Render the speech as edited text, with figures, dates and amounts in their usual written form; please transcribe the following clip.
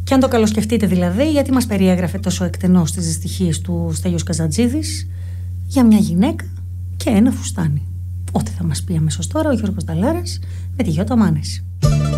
Και αν το καλοσκεφτείτε δηλαδή, γιατί μας περιέγραφε τόσο εκτενώς τις δυστυχίες του Στέλιος Καζαντζίδης για μια γυναίκα και ένα φουστάνι. Ό,τι θα μας πει αμέσως τώρα ο Γιώργος Νταλάρας με τη Γιώτα Μάνεση.